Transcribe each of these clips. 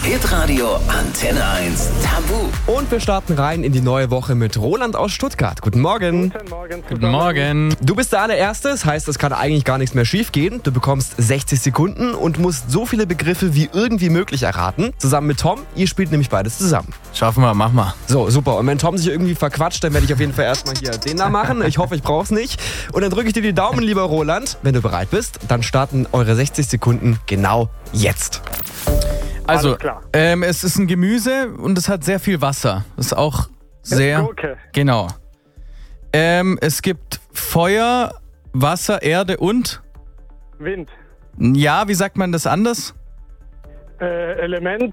Hitradio Antenne 1 Tabu. Und wir starten rein in die neue Woche mit Roland aus Stuttgart. Guten Morgen. Guten Morgen. Guten Morgen. Du bist der allererste, das heißt, es kann eigentlich gar nichts mehr schief gehen. Du bekommst 60 Sekunden und musst so viele Begriffe wie irgendwie möglich erraten. Zusammen mit Tom, ihr spielt nämlich beides zusammen. Schaffen wir, mach mal. So, super. Und wenn Tom sich irgendwie verquatscht, dann werde ich auf jeden Fall erstmal hier den da machen. Ich hoffe, ich brauch's nicht. Und dann drücke ich dir die Daumen, lieber Roland. Wenn du bereit bist, dann starten eure 60 Sekunden genau jetzt. Also, Alles klar. es ist ein Gemüse und es hat sehr viel Wasser. Das ist auch sehr... Gurke. Genau. Es gibt Feuer, Wasser, Erde und... Wind. Ja, wie sagt man das anders? Element.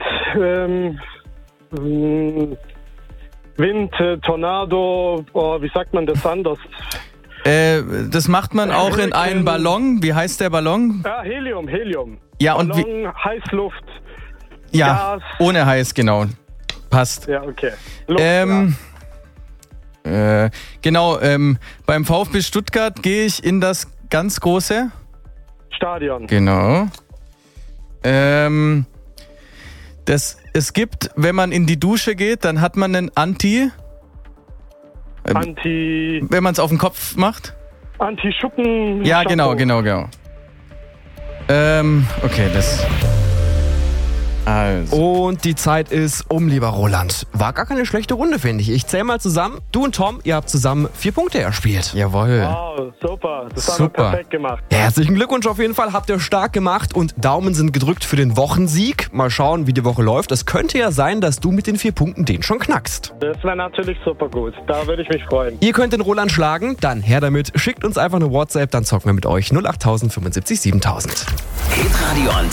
Wind, Tornado. Wie sagt man das anders? Das macht man auch in einen Ballon. Wie heißt der Ballon? Ja, Helium. Ja, und Ballon, Heißluft. ja, Gas. ohne heiß, genau. Passt. Ja, okay. Luft, Genau, beim VfB Stuttgart gehe ich in das ganz große... Stadion. Genau. Es gibt, wenn man in die Dusche geht, dann hat man einen Anti wenn man es auf den Kopf macht. Anti-Schuppen. Ja, Shampoo. genau. Okay, das... Also. Und die Zeit ist um, lieber Roland. War gar keine schlechte Runde, finde ich. Ich zähle mal zusammen. Du und Tom, ihr habt zusammen 4 Punkte erspielt. Jawohl. Wow, super. Das haben wir Super. perfekt gemacht. Herzlichen Glückwunsch auf jeden Fall. Habt ihr stark gemacht und Daumen sind gedrückt für den Wochensieg. Mal schauen, wie die Woche läuft. Es könnte ja sein, dass du mit den 4 Punkten den schon knackst. Das wäre natürlich super gut. Da würde ich mich freuen. Ihr könnt den Roland schlagen. Dann her damit. Schickt uns einfach eine WhatsApp, dann zocken wir mit euch 08000 75 7000. Hitradio Antenne